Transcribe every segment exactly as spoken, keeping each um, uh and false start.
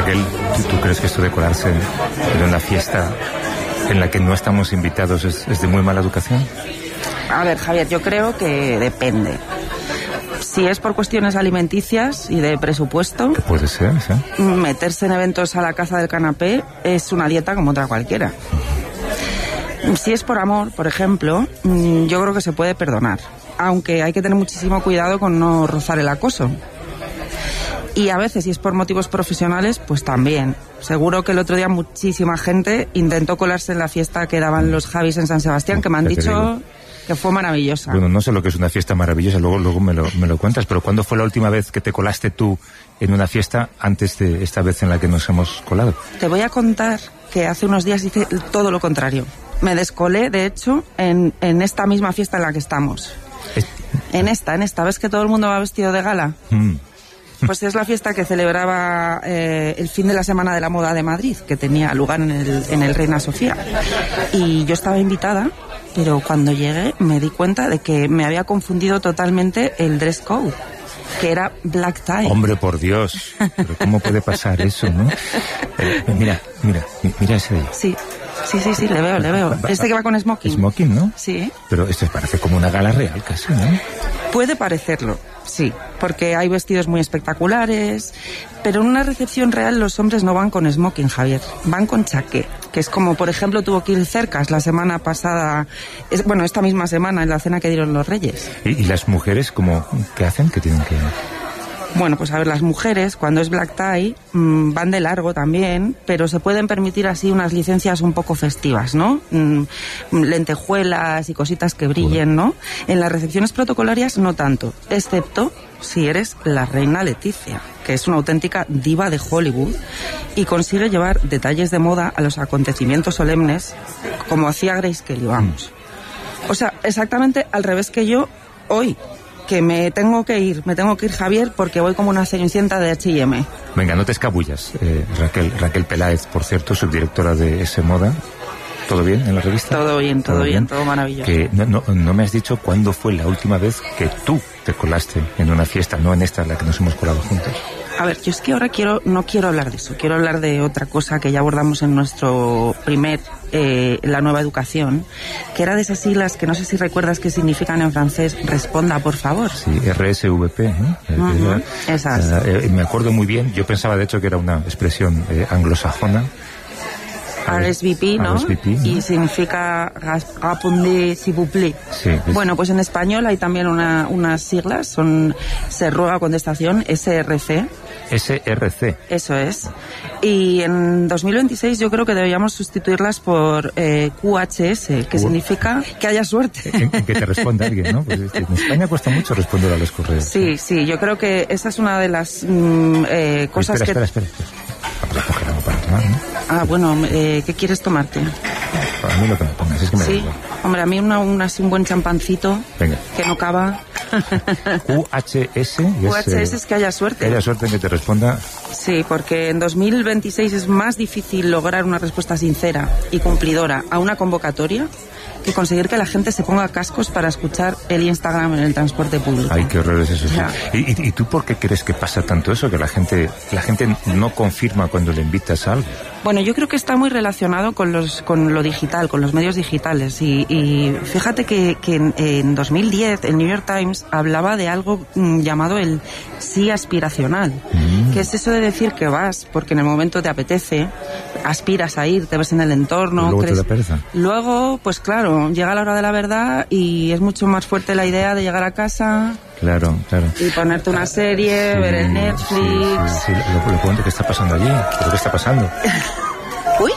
Raquel, ¿tú, ¿tú crees que esto de colarse en una fiesta en la que no estamos invitados es, es de muy mala educación? A ver, Javier, yo creo que depende. Si es por cuestiones alimenticias y de presupuesto, puede ser, ¿sí? Meterse en eventos a la caza del canapé es una dieta como otra cualquiera. Si es por amor, por ejemplo, yo creo que se puede perdonar, aunque hay que tener muchísimo cuidado con no rozar el acoso. Y a veces, si es por motivos profesionales, pues también. Seguro que el otro día muchísima gente intentó colarse en la fiesta que daban los Javis en San Sebastián, que me han dicho que fue maravillosa. Bueno, no sé lo que es una fiesta maravillosa, luego, luego me, lo, me lo cuentas, pero ¿cuándo fue la última vez que te colaste tú en una fiesta antes de esta vez en la que nos hemos colado? Te voy a contar que hace unos días hice todo lo contrario. Me descolé, de hecho, en, en esta misma fiesta en la que estamos. Es... En esta, en esta. ¿Ves que todo el mundo va vestido de gala? Mm. Pues es la fiesta que celebraba eh, el fin de la Semana de la Moda de Madrid, que tenía lugar en el, en el Reina Sofía. Y yo estaba invitada, pero cuando llegué me di cuenta de que me había confundido totalmente el dress code, que era black tie. Hombre, por Dios, pero ¿cómo puede pasar eso, no? Eh, mira, mira, mira ese de ahí. Sí. Sí, sí, sí, le veo, le veo. Este que va con smoking. Smoking, ¿no? Sí. Pero esto parece como una gala real casi, ¿no? Puede parecerlo, sí, porque hay vestidos muy espectaculares, pero en una recepción real los hombres no van con smoking, Javier, van con chaqué, que es como, por ejemplo, tuvo que ir Cercas la semana pasada, es, bueno, esta misma semana en la cena que dieron los Reyes. ¿Y, y las mujeres cómo, qué hacen? ¿Qué tienen que...? Bueno, pues a ver, las mujeres, cuando es black tie, mmm, van de largo también, pero se pueden permitir así unas licencias un poco festivas, ¿no? Mm, lentejuelas y cositas que brillen, ¿no? En las recepciones protocolarias no tanto, excepto si eres la reina Leticia, que es una auténtica diva de Hollywood y consigue llevar detalles de moda a los acontecimientos solemnes, como hacía Grace Kelly, vamos. O sea, exactamente al revés que yo hoy, que me tengo que ir, me tengo que ir, Javier, porque voy como una cenicienta de H y M. Venga, no te escabullas. Eh, Raquel, Raquel Peláez, por cierto, subdirectora de S Moda. ¿Todo bien en la revista? Todo bien, todo, todo bien, bien, todo maravilloso. Que no, no, no me has dicho cuándo fue la última vez que tú te colaste en una fiesta, no en esta en la que nos hemos colado juntos. A ver, yo es que ahora quiero, no quiero hablar de eso, quiero hablar de otra cosa que ya abordamos en nuestro primer, eh, la nueva educación, que era de esas siglas que no sé si recuerdas que significan en francés, responda por favor. Sí, R S V P, ¿no? Uh-huh, esas. Eh, me acuerdo muy bien, yo pensaba de hecho que era una expresión eh, anglosajona. R S V P, ¿no? R S V P, ¿no? Y significa répondez s'il vous plaît. Sí, es... Bueno, pues en español hay también una, unas siglas, son se ruega contestación, S R C. S R C. Eso es. Y en dos mil veintiséis yo creo que deberíamos sustituirlas por eh, Q H S, que Q... significa que haya suerte. En, en que te responda alguien, ¿no? Pues en España cuesta mucho responder a los correos. Sí, ¿no? Sí, yo creo que esa es una de las mm, eh, cosas espera, que... Espera, espera, espera. Vamos a coger algo para tomar, ¿no? Ah, bueno, eh, ¿qué quieres tomarte? Para mí lo que me pongas, es que me sí, hombre, a mí una, una, así un buen champancito. Venga. Que no cava. Q H S. Q H S es que haya suerte. Que haya suerte en que te responda. Sí, porque en dos mil veintiséis es más difícil lograr una respuesta sincera y cumplidora a una convocatoria que conseguir que la gente se ponga cascos para escuchar el Instagram en el transporte público. Ay, qué horror es eso. Sí. ¿Y, y, ¿Y tú por qué crees que pasa tanto eso? Que la gente, la gente no confirma cuando le invitas a algo. Bueno, yo creo que está muy relacionado con los, con lo digital, con los medios digitales. Y, y fíjate que, que en, en dos mil diez el New York Times hablaba de algo mm, llamado el sí aspiracional, mm. que es eso de decir que vas porque en el momento te apetece, aspiras a ir, te ves en el entorno. ¿Y luego crees... te da pereza? Luego, pues claro, llega la hora de la verdad y es mucho más fuerte la idea de llegar a casa. Claro, claro. Y ponerte una serie, sí, ver el Netflix. Sí, sí, sí. Lo, lo cuento, ¿qué está pasando allí? ¿Qué está pasando? Uy.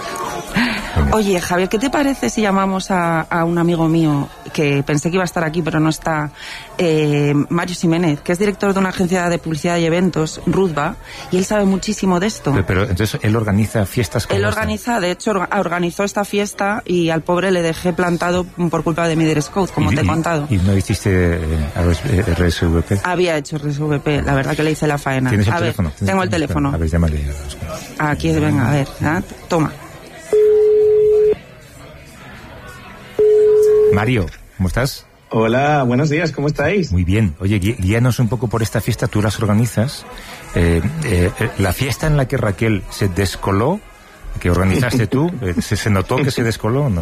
Oye, Javier, ¿qué te parece si llamamos a, a un amigo mío que pensé que iba a estar aquí pero no está, eh, Mario Ximénez, que es director de una agencia de publicidad y eventos, Rudba, y él sabe muchísimo de esto. Pero, pero entonces él organiza fiestas como Él esta. organiza, de hecho, organizó esta fiesta y al pobre le dejé plantado por culpa de mi dress code, como y, te he y, contado. ¿Y no hiciste eh, R S V P? Había hecho R S V P, la verdad que le hice la faena. ¿Tienes el a teléfono? Ver, tengo el teléfono. A ver, llámale. Aquí, venga, a ver, ¿eh? Toma. Mario, ¿cómo estás? Hola, buenos días, ¿cómo estáis? Muy bien. Oye, guíanos un poco por esta fiesta, tú las organizas. Eh, eh, la fiesta en la que Raquel se descoló, que organizaste tú, ¿se, se notó que se descoló o no?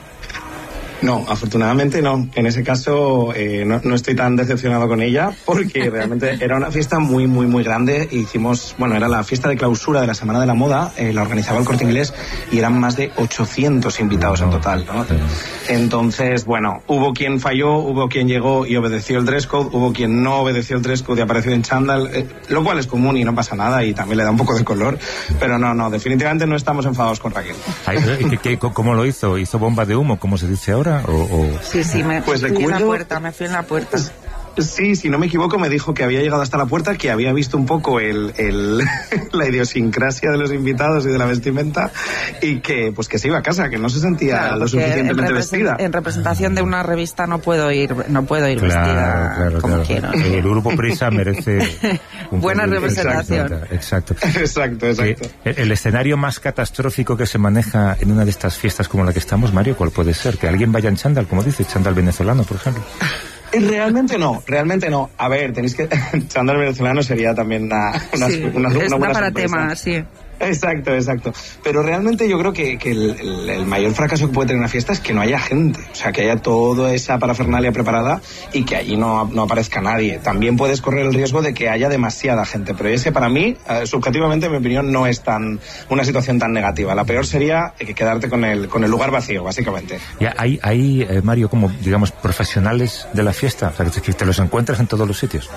No, afortunadamente no. En ese caso eh, no, no estoy tan decepcionado con ella porque realmente era una fiesta muy, muy, muy grande. Hicimos, bueno, era la fiesta de clausura de la Semana de la Moda, eh, la organizaba el Corte Inglés y eran más de ochocientos invitados en total, ¿no? Entonces, bueno, hubo quien falló, hubo quien llegó y obedeció el dress code, hubo quien no obedeció el dress code y apareció en chándal, eh, lo cual es común y no pasa nada y también le da un poco de color, pero no, no, definitivamente no estamos enfadados con Raquel. Ay, ¿qué, qué, ¿Cómo lo hizo? ¿Hizo bomba de humo, como se dice ahora? O, o... Sí, sí, me pues fui recuerdo... en la puerta, me fui en la puerta. Sí, si no me equivoco, me dijo que había llegado hasta la puerta, que había visto un poco el, el la idiosincrasia de los invitados y de la vestimenta y que pues que se iba a casa, que no se sentía claro, lo suficientemente vestida. En representación de una revista no puedo ir, no puedo ir claro, vestida claro, como claro. quiero. El grupo Prisa merece un buena representación. Exacto. Exacto, exacto. El, el escenario más catastrófico que se maneja en una de estas fiestas como la que estamos, Mario, ¿cuál puede ser? Que alguien vaya en chándal, como dice, chándal venezolano, por ejemplo. Realmente no, realmente no. A ver, tenéis que... chándal venezolano sería también una, una, sí, una, una, es una buena para sorpresa. tema, sí. Exacto, exacto. Pero realmente yo creo que, que el, el, el mayor fracaso que puede tener una fiesta es que no haya gente. O sea, que haya toda esa parafernalia preparada y que allí no, no aparezca nadie. También puedes correr el riesgo de que haya demasiada gente. Pero ese, para mí, eh, subjetivamente, en mi opinión, no es tan una situación tan negativa. La peor sería que quedarte con el, con el lugar vacío, básicamente. Ya, hay, hay eh, Mario, como, digamos, profesionales de la fiesta. O sea, que te los encuentras en todos los sitios.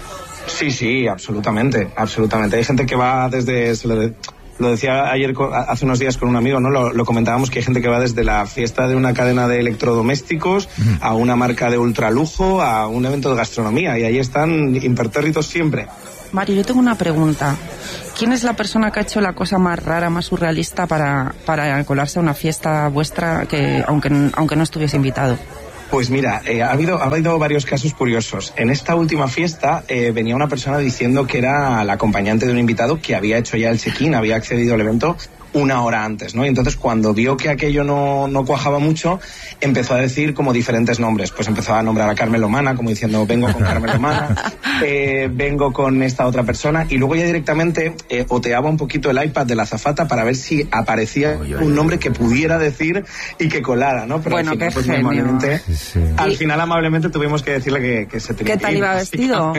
Sí, sí, absolutamente, absolutamente. Hay gente que va desde, se lo, de, lo decía ayer, hace unos días con un amigo, ¿no? Lo, lo comentábamos, que hay gente que va desde la fiesta de una cadena de electrodomésticos uh-huh. a una marca de ultralujo, a un evento de gastronomía, y ahí están impertérritos siempre. Mario, yo tengo una pregunta. ¿Quién es la persona que ha hecho la cosa más rara, más surrealista para, para colarse a una fiesta vuestra, que aunque, aunque no estuviese invitado? Pues mira, eh, ha habido ha habido varios casos curiosos. En esta última fiesta eh, venía una persona diciendo que era la acompañante de un invitado que había hecho ya el check-in, había accedido al evento una hora antes, ¿no? Y entonces cuando vio que aquello no, no cuajaba mucho, empezó a decir como diferentes nombres. Pues empezó a nombrar a Carmen Lomana, como diciendo, vengo con Carmen Lomana, eh, vengo con esta otra persona, y luego ya directamente eh, oteaba un poquito el iPad de la azafata para ver si aparecía oye, oye, un nombre que pudiera decir y que colara, ¿no? Pero bueno, al final, qué pues, genio. amablemente, sí. al final amablemente tuvimos que decirle que, que se tenía ¿Qué tal que ir, iba vestido?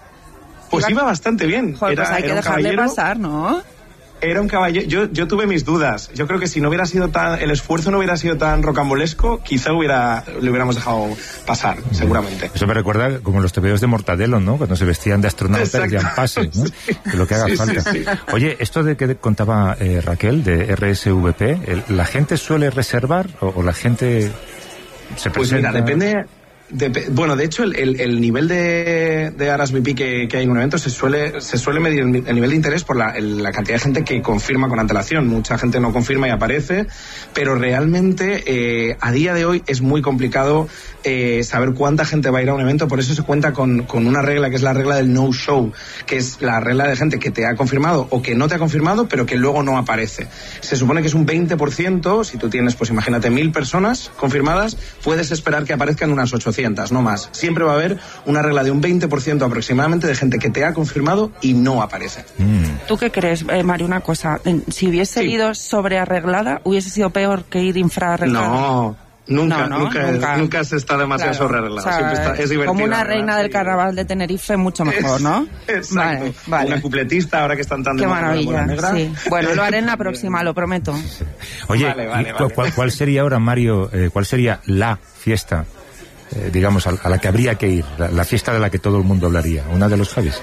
Pues iba, iba bastante bien. Joder, era, pues hay que era dejarle pasar, ¿no? Era un caballero. Yo, yo tuve mis dudas. Yo creo que si no hubiera sido tan, el esfuerzo no hubiera sido tan rocambolesco, quizá hubiera, le hubiéramos dejado pasar, seguramente. Eso me recuerda como los tebeos de Mortadelo, ¿no? Cuando se vestían de astronautas y dan pases, ¿no? Sí. Que lo que haga sí, falta. Sí, sí. Oye, esto de que contaba eh, Raquel, de R S V P, el, ¿la gente suele reservar o, o la gente se presenta? Pues mira, depende... De, bueno, de hecho, el, el, el nivel de, de R S V P que, que hay en un evento se suele se suele medir el, el nivel de interés por la, el, la cantidad de gente que confirma con antelación. Mucha gente no confirma y aparece, pero realmente eh, a día de hoy es muy complicado eh, saber cuánta gente va a ir a un evento. Por eso se cuenta con, con una regla que es la regla del no-show, que es la regla de gente que te ha confirmado o que no te ha confirmado, pero que luego no aparece. Se supone que es un veinte por ciento. Si tú tienes, pues imagínate, mil personas confirmadas, puedes esperar que aparezcan unas ochocientas, no más. Siempre va a haber una regla de un veinte por ciento aproximadamente de gente que te ha confirmado y no aparece. Mm. ¿Tú qué crees, eh, Mario? Una cosa, si hubiese sí. ido sobrearreglada, ¿hubiese sido peor que ir infraarreglada? No. Nunca, no, no, nunca, nunca, nunca se está demasiado claro. sobrearreglado. O sea, Siempre está, es divertido. Como una ¿verdad? reina del sí. carnaval de Tenerife, mucho mejor, ¿no? Exacto. Vale, vale. Una cupletista, ahora que están tan de Qué moda maravilla, negra. sí. Bueno, lo haré en la próxima, lo prometo. Oye, vale, vale, vale. ¿cuál, ¿cuál sería ahora, Mario, eh, cuál sería la fiesta, eh, digamos, a, a la que habría que ir? La, la fiesta de la que todo el mundo hablaría. ¿Una de los Javis?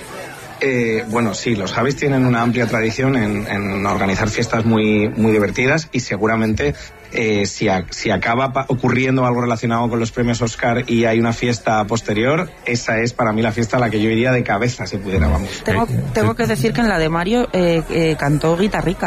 Eh, bueno, sí, los Javis tienen una amplia tradición en, en organizar fiestas muy, muy divertidas y seguramente eh, si, a, si acaba pa- ocurriendo algo relacionado con los premios Oscar y hay una fiesta posterior, esa es para mí la fiesta a la que yo iría de cabeza si pudiera, vamos. Tengo, tengo que decir que en la de Mario eh, eh, cantó Guitarrica.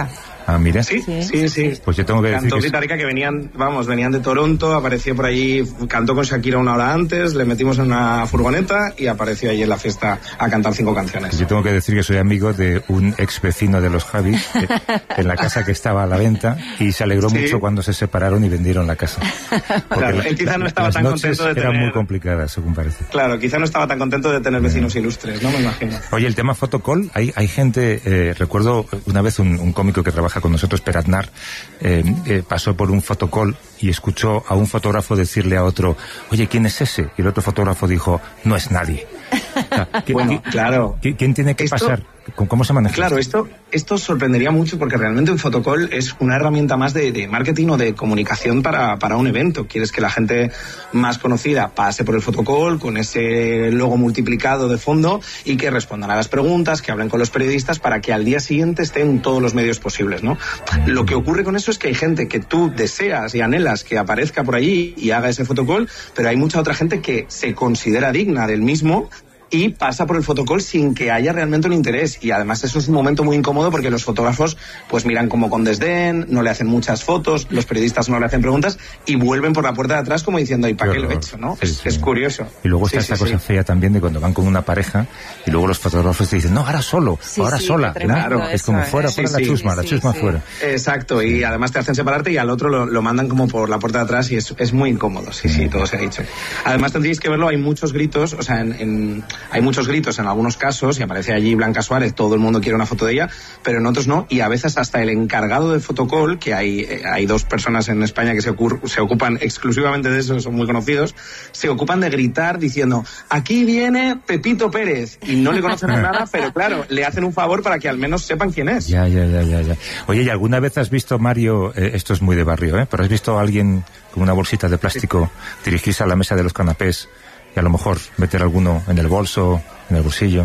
Ah, mira. Sí, sí, sí. sí. Pues yo tengo que cantó decir Rita Ora que venían, vamos, venían de Toronto, apareció por allí, cantó con Shakira una hora antes, le metimos en una furgoneta y apareció allí en la fiesta a cantar cinco canciones. Yo tengo que decir que soy amigo de un ex vecino de los Javis, que, en la casa que estaba a la venta, y se alegró sí. mucho cuando se separaron y vendieron la casa. Claro, la, él quizá no estaba las tan noches contento de tener... eran muy complicadas, según parece. Claro, quizá no estaba tan contento de tener vecinos ilustres, ¿no? Me imagino. Oye, el tema fotocall, hay, hay gente, eh, recuerdo una vez un, un cómico que trabaja con nosotros, Peratnar, eh, eh, pasó por un fotocall y escuchó a un fotógrafo decirle a otro, oye, ¿quién es ese? Y el otro fotógrafo dijo, no es nadie. O sea, ¿quién, bueno, ¿quién, claro. ¿quién tiene que esto, pasar? ¿Cómo se maneja? Claro, esto, esto sorprendería mucho porque realmente un fotocall es una herramienta más de, de marketing o de comunicación para, para un evento. Quieres que la gente más conocida pase por el fotocall con ese logo multiplicado de fondo y que respondan a las preguntas, que hablen con los periodistas para que al día siguiente estén en todos los medios posibles, ¿no? Lo que ocurre con eso es que hay gente que tú deseas y anhelas que aparezca por allí y haga ese fotocall, pero hay mucha otra gente que se considera digna del mismo y pasa por el fotocall sin que haya realmente un interés. Y además eso es un momento muy incómodo porque los fotógrafos pues miran como con desdén, no le hacen muchas fotos, los periodistas no le hacen preguntas y vuelven por la puerta de atrás como diciendo, ¿y para qué lo he hecho? ¿no? Sí, es, sí. es curioso. Y luego está sí, esta sí, cosa sí. fea también de cuando van con una pareja y luego los fotógrafos te dicen, no, ahora solo, sí, ahora sí, sola. Claro, es como fuera, sí, fuera sí, la chusma, sí, la chusma sí. fuera. Exacto, y además te hacen separarte y al otro lo, lo mandan como por la puerta de atrás y es, es muy incómodo, sí, sí, todo se ha dicho. Además tendríais que verlo, hay muchos gritos, o sea, en, en, hay muchos gritos en algunos casos y aparece allí Blanca Suárez, todo el mundo quiere una foto de ella, pero en otros no, y a veces hasta el encargado de fotocall, que hay, eh, hay dos personas en España que se, ocur, se ocupan exclusivamente de eso, son muy conocidos, se ocupan de gritar diciendo, aquí viene Pepito Pérez, y no le conocen a nada, pero claro, le hacen un favor para que al menos sepan quién es. Ya, ya, ya, ya, ya. Oye, ¿y alguna vez has visto, Mario, eh, esto es muy de barrio, ¿eh? Pero has visto a alguien con una bolsita de plástico dirigirse a la mesa de los canapés y a lo mejor meter alguno en el bolso, en el bolsillo?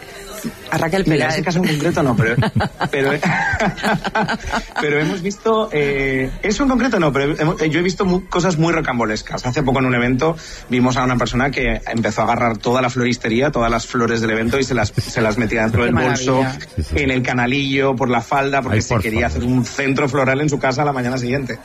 A Raquel Mira, Peláez. ese caso en concreto no, pero pero, pero hemos visto eh, eso en concreto no, pero hemos, yo he visto muy, cosas muy rocambolescas. Hace poco en un evento vimos a una persona que empezó a agarrar toda la floristería, todas las flores del evento y se las se las metía dentro del bolso, sí, sí. en el canalillo, por la falda, porque Ay, se por quería favor. hacer un centro floral en su casa a la mañana siguiente.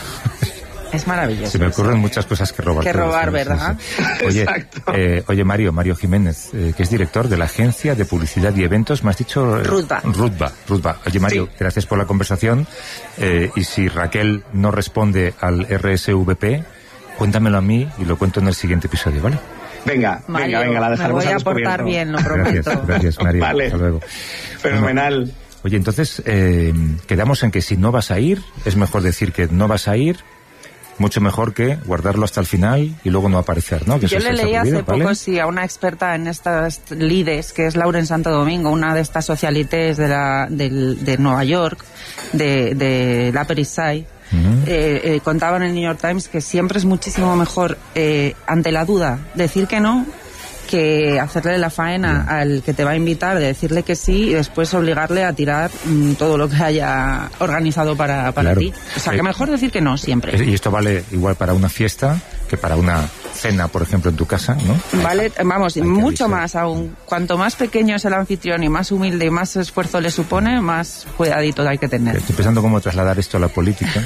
Es maravilloso. Se me ocurren muchas cosas que robar. Que robar, ¿verdad? Sí, sí. Oye, eh, oye, Mario, Mario Jiménez, eh, que es director de la Agencia de Publicidad y Eventos, me has dicho... Eh, Rutba. Rutba, Rutba. Oye, Mario, sí. gracias por la conversación. Eh, y si Raquel no responde al R S V P, cuéntamelo a mí y lo cuento en el siguiente episodio, ¿vale? Venga, Mario, venga, venga, la dejaremos. Me voy a portar bien, lo prometo. Gracias, gracias, Mario. Vale. Hasta luego. Fenomenal. Bueno, oye, entonces, eh, quedamos en que si no vas a ir, es mejor decir que no vas a ir, mucho mejor que guardarlo hasta el final y luego no aparecer, ¿no? Que Yo le leí hace ¿vale? poco, sí, a una experta en estas lides, que es Lauren Santo Domingo, una de estas socialites de, la, de, de Nueva York, de, de la Upper East Side. Uh-huh. eh, eh, contaba en el New York Times que siempre es muchísimo mejor, eh, ante la duda, decir que no, que hacerle la faena yeah. al que te va a invitar, de decirle que sí y después obligarle a tirar mmm, todo lo que haya organizado para, para claro. ti. O sea, que mejor decir que no siempre. Y esto vale igual para una fiesta que para una cena, por ejemplo, en tu casa, ¿no? Vale, vamos, mucho más aún. Cuanto más pequeño es el anfitrión y más humilde y más esfuerzo le supone, más cuidadito hay que tener. Estoy pensando cómo trasladar esto a la política.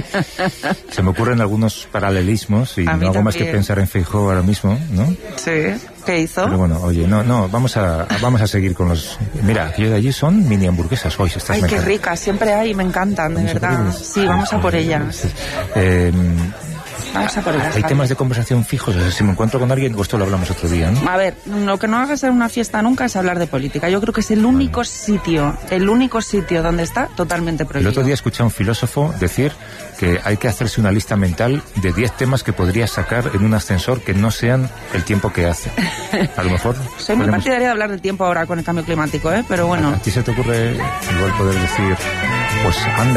Se me ocurren algunos paralelismos y no hago también. más que pensar en Feijóo ahora mismo, ¿no? Sí. ¿Qué hizo? Pero bueno, oye, no, no, vamos a, vamos a seguir con los... Mira, aquello de allí son mini hamburguesas hoy. Ay, qué ricas, siempre hay, me encantan, de verdad. Sí, vamos a por ellas. Eh, Vamos a por ellas. ¿Hay temas de conversación fijos? O sea, si me encuentro con alguien, esto lo hablamos otro día, ¿no? A ver, lo que no hagas en una fiesta nunca es hablar de política. Yo creo que es el único vale. sitio, el único sitio donde está totalmente prohibido. El otro día escuché a un filósofo decir que hay que hacerse una lista mental de diez temas que podrías sacar en un ascensor que no sean el tiempo que hace. A lo mejor... Soy muy partidaria de hablar del tiempo ahora con el cambio climático, ¿eh? Pero bueno... ¿A, a ti se te ocurre igual poder decir, pues anda...